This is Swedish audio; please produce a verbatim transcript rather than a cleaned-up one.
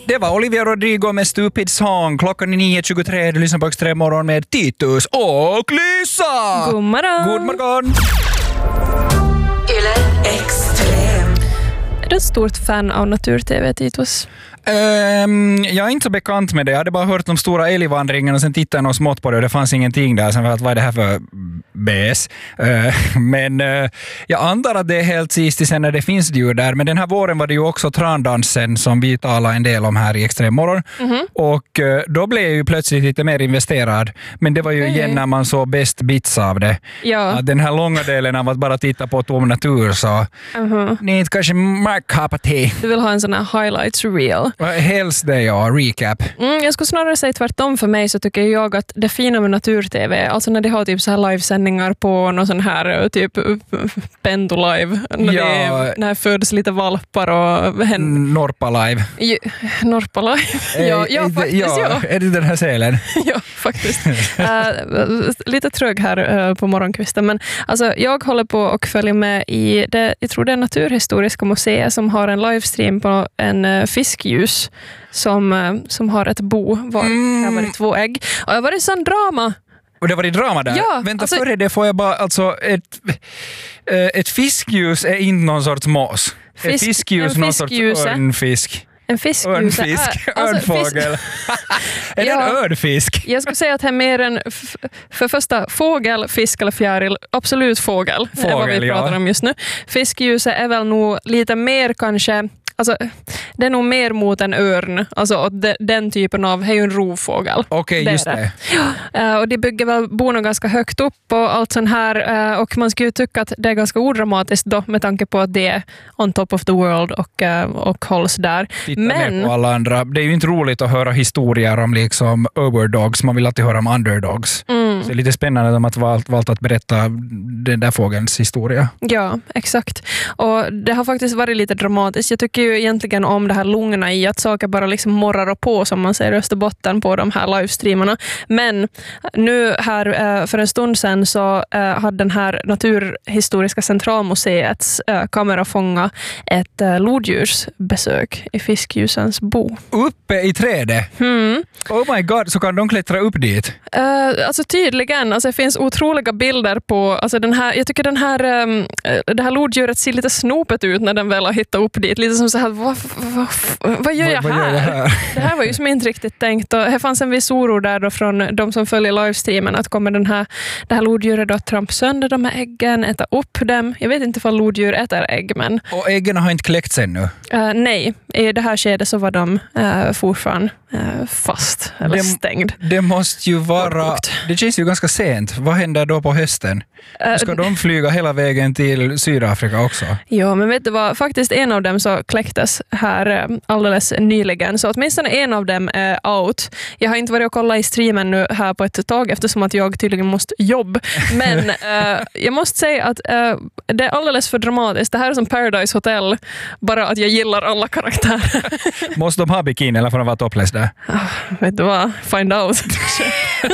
Det var Olivia Rodrigo med Stupid Song. Klockan är nio tjugotre. Du lyssnar på Extrem morgon med Titus och Lisa. God morgon. God morgon. Yle Extrem. Är du ett stort fan av natur-tv, Titus? Um, jag är inte så bekant med det. Jag hade bara hört om stora älgvandringen och sen tittade jag något smått på det och det fanns ingenting där. Sen var jag, vad är det här för bäs? Uh, men uh, jag antar att det är helt sist sen när det finns djur där. Men den här våren var det ju också trandansen som vi talar en del om här i Extremmorgon. Mm-hmm. Och uh, då blev jag ju plötsligt lite mer investerad. Men det var ju okay. igen när man såg bäst bits av det. Ja. Den här långa delen av att bara titta på tom natur så uh-huh. det är inte kanske my cup of tea. Du vill ha en sån här highlights reel. Helst det, ja. Recap. Mm, jag skulle snarare säga tvärtom för mig så tycker jag att det fina med natur-tv, alltså när de har typ så här livesändningar på någon sån här typ Pendolive, när ja. det när föds lite valpar och hen... Norpa live. J- Norpa live? ja, ja, faktiskt, ja. ja. Är det den här selen? ja, faktiskt. uh, lite trög här uh, på morgonkvisten, men alltså jag håller på och följer med i det, jag tror det är Naturhistoriska museet som har en livestream på en uh, fiskljus som, som har ett bo var mm. det har varit två ägg. Och det var det sån drama. Och det var det drama där? Ja, Vänta, alltså, före det får jag bara, alltså ett, ett fiskljus är inte någon sorts mås. Fisk, ett fiskljus är någon sorts örnfisk. En fiskljus Örnfisk, är... Alltså, örnfågel. är det ja, en örnfisk? Jag skulle säga att det är mer en, f- för första, fågel, fisk eller fjäril. Absolut fågel, fågel är vad vi pratar ja. om just nu. Fiskljuset är väl nog lite mer kanske... Alltså, det är nog mer mot en örn. Alltså, de, den typen av, det är ju en rovfågel. Okej, okay, just det. det. Ja, och de bygger väl bonen ganska högt upp och allt sånt här. Och man skulle ju tycka att det är ganska odramatiskt då, med tanke på att det är on top of the world och, och hålls där. Titta Men på alla andra. Det är ju inte roligt att höra historier om liksom overdogs. Man vill alltid höra om underdogs. Mm. Så det är lite spännande att man valt, valt att berätta den där fågelns historia. Ja, exakt. Och det har faktiskt varit lite dramatiskt. Jag tycker ju egentligen om det här lugna i att saker bara liksom morrar och på, som man säger i Österbotten på de här livestreamarna. Men nu här för en stund sedan så hade den här Naturhistoriska centralmuseets kamera fångat ett lodjursbesök i fiskljusens bo. Uppe i trädet? Mm. Oh my god, så kan de klättra upp dit? Uh, alltså tydligen, alltså det finns otroliga bilder på, alltså den här, jag tycker den här, um, det här loddjuret ser lite snopet ut när den väl har hittat upp dit. Lite som så här, vad, vad, vad, gör, jag vad, vad här? gör jag här? Det här var ju som inte riktigt tänkt. Och det fanns en viss oro där då från de som följer livestreamen att kommer den här, det här loddjuret då trampa sönder de här äggen, äta upp dem. Jag vet inte om loddjur äter ägg, men... Och äggen har inte kläckts ännu? Uh, nej, i det här skedet så var de uh, fortfarande uh, fast eller det, stängd. Det måste ju vara... Det känns ju ganska sent. Vad händer då på hösten? Ska uh, de flyga hela vägen till Sydafrika också? Ja, men vet du vad? Faktiskt en av dem så kläcktes här uh, alldeles nyligen. Så åtminstone en av dem är out. Jag har inte varit och kollat i streamen nu här på ett tag eftersom att jag tydligen måste jobba. Men uh, jag måste säga att uh, det är alldeles för dramatiskt. Det här är som Paradise Hotel. Bara att jag gillar alla karaktärer. Måste de ha bikini eller får de vara topless där? Uh, vet du vad? Find out.